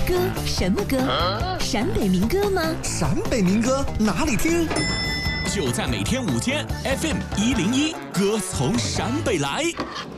歌什么歌？陕北民歌吗？ 陕北民歌哪里听？ 就在每天午间 FM 101，歌从陕北来。